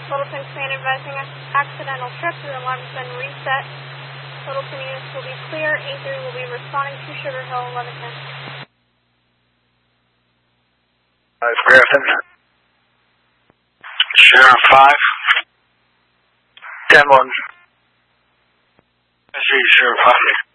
Littleton command advising accidental trip. The alarm has been reset. Littleton units will be clear. 8-3 will be responding to Sugar Hill 1110. Griffin. Sheriff 5. 10-1. I see you, Sheriff 5.